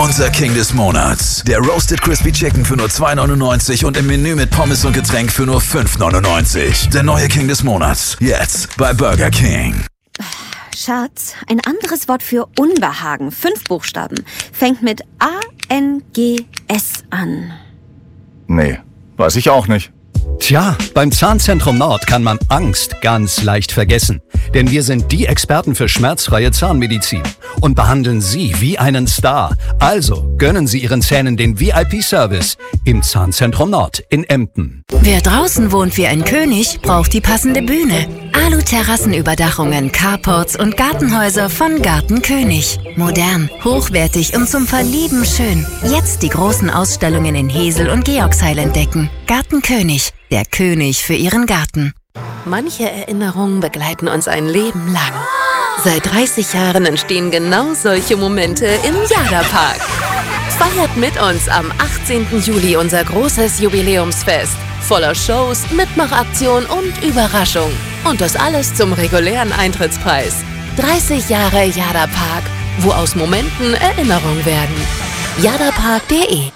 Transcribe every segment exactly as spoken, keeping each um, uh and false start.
Unser King des Monats. Der Roasted Crispy Chicken für nur zwei neunundneunzig und im Menü mit Pommes und Getränk für nur fünf neunundneunzig. Der neue King des Monats. Jetzt bei Burger King. Schatz, ein anderes Wort für Unbehagen. Fünf Buchstaben. Fängt mit A N G S an. Nee, weiß ich auch nicht. Tja, beim Zahnzentrum Nord kann man Angst ganz leicht vergessen. Denn wir sind die Experten für schmerzfreie Zahnmedizin und behandeln Sie wie einen Star. Also gönnen Sie Ihren Zähnen den V I P-Service im Zahnzentrum Nord in Emden. Wer draußen wohnt wie ein König, braucht die passende Bühne. Alu-Terrassenüberdachungen, Carports und Gartenhäuser von Garten König. Modern, hochwertig und zum Verlieben schön. Jetzt die großen Ausstellungen in Hesel und Georgsheil entdecken. Garten König, der König für Ihren Garten. Manche Erinnerungen begleiten uns ein Leben lang. Seit dreißig Jahren entstehen genau solche Momente im Jada-Park. Feiert mit uns am achtzehnten Juli unser großes Jubiläumsfest. Voller Shows, Mitmachaktion und Überraschung. Und das alles zum regulären Eintrittspreis. dreißig Jahre Jada-Park, wo aus Momenten Erinnerungen werden. jadapark punkt de.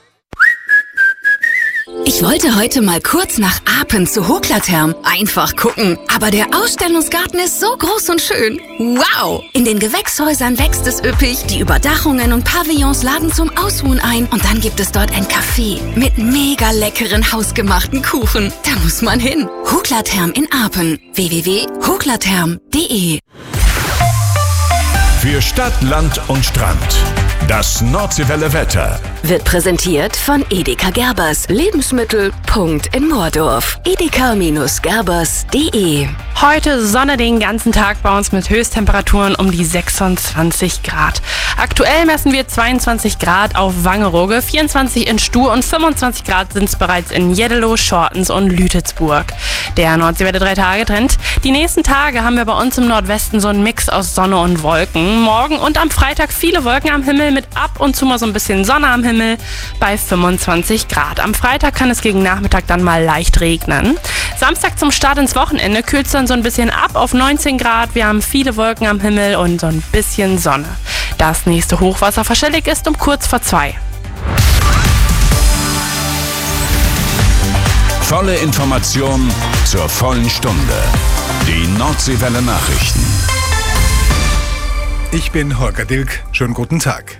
Ich wollte heute mal kurz nach Apen zu Hoklatherm. Einfach gucken. Aber der Ausstellungsgarten ist so groß und schön. Wow! In den Gewächshäusern wächst es üppig. Die Überdachungen und Pavillons laden zum Ausruhen ein. Und dann gibt es dort ein Café mit mega leckeren hausgemachten Kuchen. Da muss man hin. Hoklatherm in Apen. w w w punkt hoklatherm punkt de. Für Stadt, Land und Strand. Das Nordseewelle Wetter Wird präsentiert von Edeka Gerbers. Lebensmittel. Punkt in Moordorf. edeka Gerbers punkt de. Heute Sonne den ganzen Tag bei uns mit Höchsttemperaturen um die sechsundzwanzig Grad. Aktuell messen wir zweiundzwanzig Grad auf Wangerooge, vierundzwanzig in Stuhr und fünfundzwanzig Grad sind es bereits in Jeddelo, Schortens und Lütetsburg. Der Nordseewelle drei Tage Trend. Die nächsten Tage haben wir bei uns im Nordwesten so einen Mix aus Sonne und Wolken. Morgen und am Freitag viele Wolken am Himmel mit ab und zu mal so ein bisschen Sonne am Himmel bei fünfundzwanzig Grad. Am Freitag kann es gegen Nachmittag dann mal leicht regnen. Samstag zum Start ins Wochenende kühlt es dann so ein bisschen ab auf neunzehn Grad. Wir haben viele Wolken am Himmel und so ein bisschen Sonne. Das nächste Hochwasser verschellig ist um kurz vor zwei. Volle Information zur vollen Stunde. Die Nordseewelle Nachrichten. Ich bin Holger Dilk. Schönen guten Tag.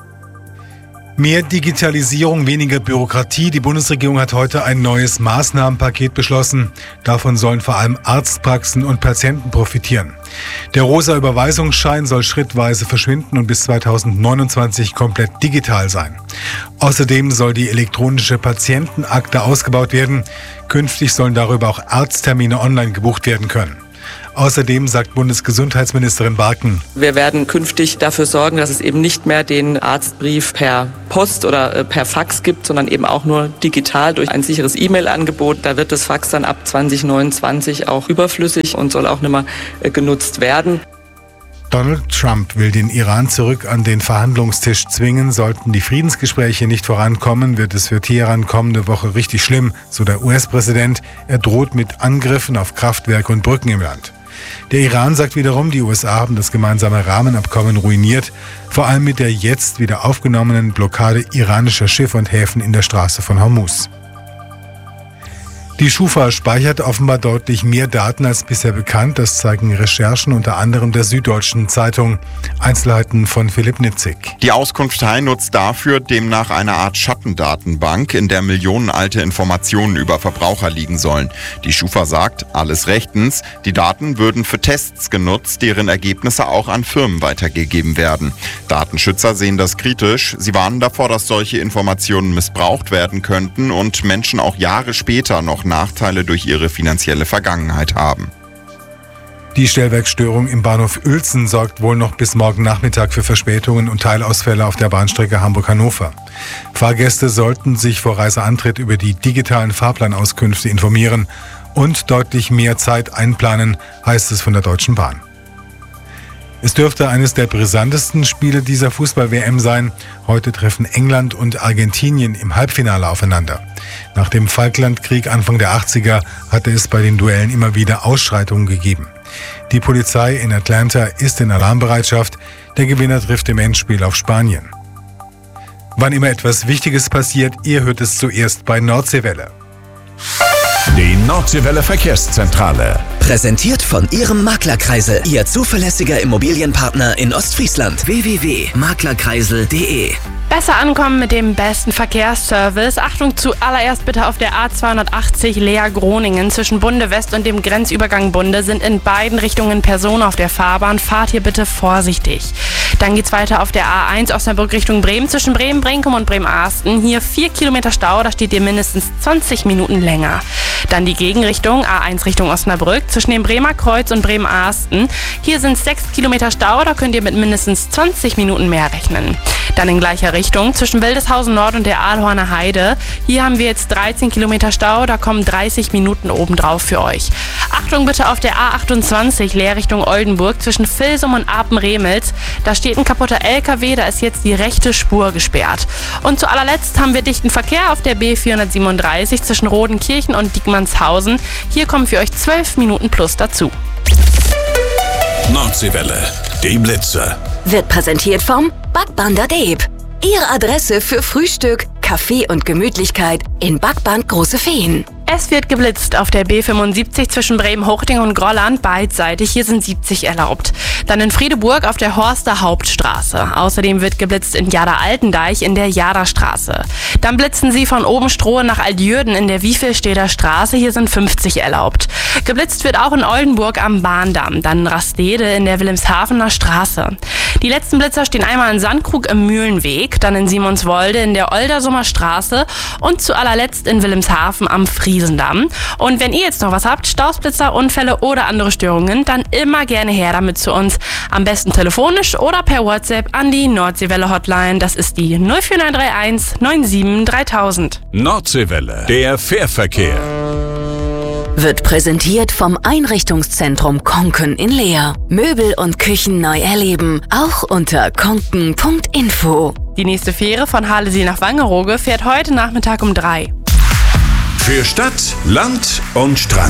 Mehr Digitalisierung, weniger Bürokratie. Die Bundesregierung hat heute ein neues Maßnahmenpaket beschlossen. Davon sollen vor allem Arztpraxen und Patienten profitieren. Der rosa Überweisungsschein soll schrittweise verschwinden und bis zweitausendneunundzwanzig komplett digital sein. Außerdem soll die elektronische Patientenakte ausgebaut werden. Künftig sollen darüber auch Arzttermine online gebucht werden können. Außerdem sagt Bundesgesundheitsministerin Barken: Wir werden künftig dafür sorgen, dass es eben nicht mehr den Arztbrief per Post oder per Fax gibt, sondern eben auch nur digital durch ein sicheres E-Mail-Angebot. Da wird das Fax dann ab zwanzig neunundzwanzig auch überflüssig und soll auch nicht mehr genutzt werden. Donald Trump will den Iran zurück an den Verhandlungstisch zwingen. Sollten die Friedensgespräche nicht vorankommen, wird es für Teheran kommende Woche richtig schlimm, so der U S-Präsident. Er droht mit Angriffen auf Kraftwerke und Brücken im Land. Der Iran sagt wiederum, die U S A haben das gemeinsame Rahmenabkommen ruiniert, vor allem mit der jetzt wieder aufgenommenen Blockade iranischer Schiffe und Häfen in der Straße von Hormuz. Die Schufa speichert offenbar deutlich mehr Daten als bisher bekannt. Das zeigen Recherchen unter anderem der Süddeutschen Zeitung. Einzelheiten von Philipp Nitzig. Die Auskunft Teil nutzt dafür demnach eine Art Schattendatenbank, in der millionenalte Informationen über Verbraucher liegen sollen. Die Schufa sagt, alles rechtens. Die Daten würden für Tests genutzt, deren Ergebnisse auch an Firmen weitergegeben werden. Datenschützer sehen das kritisch. Sie warnen davor, dass solche Informationen missbraucht werden könnten und Menschen auch Jahre später noch Nachteile durch ihre finanzielle Vergangenheit haben. Die Stellwerksstörung im Bahnhof Uelzen sorgt wohl noch bis morgen Nachmittag für Verspätungen und Teilausfälle auf der Bahnstrecke Hamburg-Hannover. Fahrgäste sollten sich vor Reiseantritt über die digitalen Fahrplanauskünfte informieren und deutlich mehr Zeit einplanen, heißt es von der Deutschen Bahn. Es dürfte eines der brisantesten Spiele dieser Fußball-W M sein. Heute treffen England und Argentinien im Halbfinale aufeinander. Nach dem Falklandkrieg Anfang der achtziger hatte es bei den Duellen immer wieder Ausschreitungen gegeben. Die Polizei in Atlanta ist in Alarmbereitschaft. Der Gewinner trifft im Endspiel auf Spanien. Wann immer etwas Wichtiges passiert, ihr hört es zuerst bei Nordseewelle. Die Nordseewelle Verkehrszentrale. Präsentiert von Ihrem Maklerkreisel, Ihr zuverlässiger Immobilienpartner in Ostfriesland. w w w punkt maklerkreisel punkt de. Besser ankommen mit dem besten Verkehrsservice. Achtung, zuallererst bitte auf der A zweihundertachtzig Leer-Groningen zwischen Bunde West und dem Grenzübergang Bunde sind in beiden Richtungen Personen auf der Fahrbahn. Fahrt hier bitte vorsichtig. Dann geht's weiter auf der A eins Osnabrück Richtung Bremen zwischen Bremen, Brenkum und Bremen-Arsten. Hier vier Kilometer Stau, da steht ihr mindestens zwanzig Minuten länger. Dann die Gegenrichtung, A eins Richtung Osnabrück zwischen dem Bremer Kreuz und Bremen-Arsten. Hier sind sechs Kilometer Stau, da könnt ihr mit mindestens zwanzig Minuten mehr rechnen. Dann in gleicher Richtung zwischen Wildeshausen Nord und der Ahlhorner Heide. Hier haben wir jetzt dreizehn Kilometer Stau, da kommen dreißig Minuten obendrauf für euch. Achtung bitte auf der A achtundzwanzig Leer Richtung Oldenburg zwischen Vilsum und Apen-Remels. Da steht ein kaputter L K W, da ist jetzt die rechte Spur gesperrt. Und zu allerletzt haben wir dichten Verkehr auf der B vierhundertsiebenunddreißig zwischen Rodenkirchen und Diekmannshausen. Hier kommen für euch zwölf Minuten plus dazu. Nordseewelle, die Blitze. Wird präsentiert vom Backbander Deep. Ihre Adresse für Frühstück, Kaffee und Gemütlichkeit in Backband Große Feen. Es wird geblitzt auf der B fünfundsiebzig zwischen Bremen-Hochding und Grolland beidseitig. Hier sind siebzig erlaubt. Dann in Friedeburg auf der Horster Hauptstraße. Außerdem wird geblitzt in Jada-Altendeich in der Jada-Straße. Dann blitzen sie von Obenstrohe nach Altjürden in der Wiefelsteder Straße. Hier sind fünfzig erlaubt. Geblitzt wird auch in Oldenburg am Bahndamm. Dann in Rastede in der Wilhelmshavener Straße. Die letzten Blitzer stehen einmal in Sandkrug im Mühlenweg, dann in Simonswolde in der Oldersummer Straße und zu allerletzt in Wilhelmshaven am Friesendamm. Und wenn ihr jetzt noch was habt, Stausblitzer, Unfälle oder andere Störungen, dann immer gerne her damit zu uns. Am besten telefonisch oder per WhatsApp an die Nordseewelle Hotline. Das ist die null vier neun drei eins neun sieben dreitausend. Nordseewelle, der Fährverkehr. Wird präsentiert vom Einrichtungszentrum Konken in Leer. Möbel und Küchen neu erleben, auch unter konken punkt info. Die nächste Fähre von Halesee nach Wangerooge fährt heute Nachmittag um drei. Für Stadt, Land und Strand.